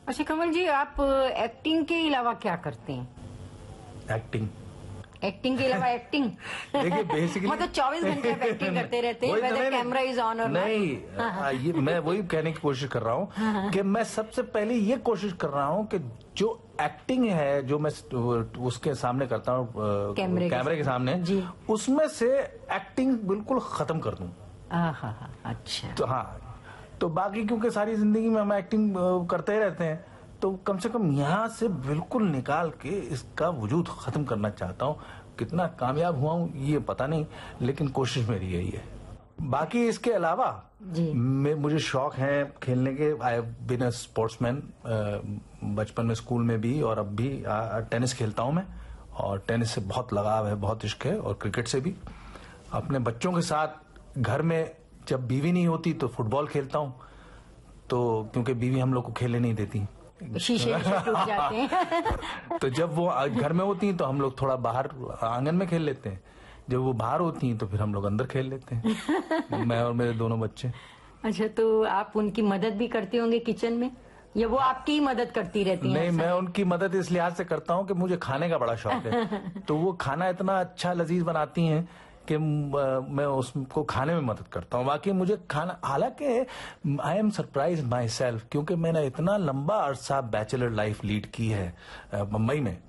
अच्छा कमल जी, आप एक्टिंग के अलावा क्या करते हैं? एक्टिंग के अलावा एक्टिंग देखिए बेसिकली मतलब 24 घंटे आप एक्टिंग करते रहते हैं, whether कैमरा इज ऑन और नहीं। ये मैं वही कहने की कोशिश कर रहा हूँ कि मैं सबसे पहले ये कोशिश कर रहा हूँ कि जो एक्टिंग है जो मैं उसके सामने करता हूँ कैमरे के सामने जी, उसमें से एक्टिंग बिल्कुल खत्म कर दूं। अच्छा। तो हाँ, तो बाकी क्योंकि सारी जिंदगी में हम एक्टिंग करते ही रहते हैं, तो कम से कम यहाँ से बिल्कुल निकाल के इसका वजूद खत्म करना चाहता हूँ। कितना कामयाब हुआ हूँ ये पता नहीं, लेकिन कोशिश मेरी यही है। बाकी इसके अलावा मुझे शौक है खेलने के। I have been a sportsman, बचपन में स्कूल में भी और अब भी टेनिस खेलता हूँ मैं, और टेनिस से बहुत लगाव है, बहुत इश्क है, और क्रिकेट से भी। अपने बच्चों के साथ घर में जब बीवी नहीं होती तो फुटबॉल खेलता हूँ, तो क्योंकि बीवी हम लोग को खेलने नहीं देती, शीशे टूट जाते हैं। तो जब वो घर में होती हैं तो हम लोग थोड़ा बाहर आंगन में खेल लेते हैं, जब वो बाहर होती हैं तो फिर हम लोग अंदर खेल लेते हैं, मैं और मेरे दोनों बच्चे। अच्छा, तो आप उनकी मदद भी करते होंगे किचन में, या वो आपकी ही मदद करती रहती हैं? नहीं, मैं उनकी मदद इस लिहाज से करता हूँ कि मुझे खाने का बड़ा शौक है, तो वो खाना इतना अच्छा लजीज बनाती हैं कि मैं उसको खाने में मदद करता हूँ। बाकी मुझे खाना, हालांकि I am surprise my self, क्योंकि मैंने इतना लंबा अरसा बैचलर लाइफ लीड की है मुंबई में,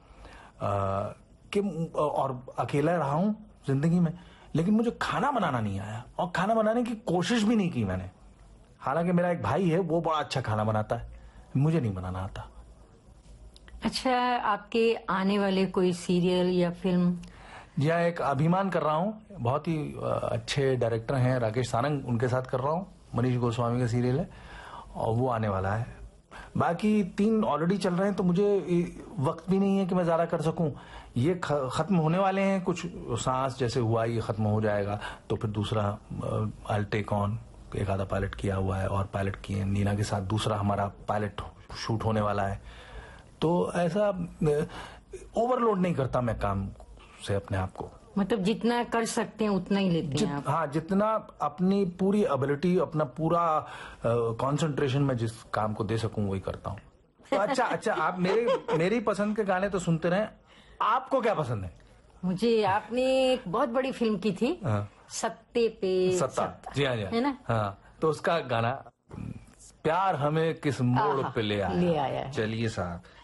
कि और अकेला रहा हूँ जिंदगी में, लेकिन मुझे खाना बनाना नहीं आया, और खाना बनाने की कोशिश भी नहीं की मैंने। हालांकि मेरा एक भाई है, वो बड़ा अच्छा खाना बनाता है, मुझे नहीं बनाना आता। अच्छा, आपके आने वाले कोई सीरियल या फिल्म? जी हाँ, एक अभिमान कर रहा हूँ, बहुत ही अच्छे डायरेक्टर हैं राकेश सारंग, उनके साथ कर रहा हूँ। मनीष गोस्वामी का सीरियल है और वो आने वाला है। बाकी 3 ऑलरेडी चल रहे हैं, तो मुझे वक्त भी नहीं है कि मैं ज्यादा कर सकूं। ये खत्म होने वाले हैं, कुछ सांस जैसे हुआ ये खत्म हो जाएगा, तो फिर दूसरा आई टेक ऑन, एक आधा पायलट किया हुआ है और पायलट किए नीना के साथ, दूसरा हमारा पायलट शूट होने वाला है। तो ऐसा ओवरलोड नहीं करता मैं काम से अपने आप को, मतलब जितना कर सकते हैं उतना ही लेते हैं आप? हाँ, जितना अपनी पूरी एबिलिटी, अपना पूरा कंसंट्रेशन में जिस काम को दे सकूं वही करता हूँ। तो अच्छा, आप मेरी पसंद के गाने तो सुनते रहे, आपको क्या पसंद है? मुझे आपने एक बहुत बड़ी फिल्म की थी, सत्ते पे सत्ता। जी हाँ, है ना? हाँ, तो उसका गाना प्यार हमें किस मोड़ पे ले आया। है। चलिए साहब।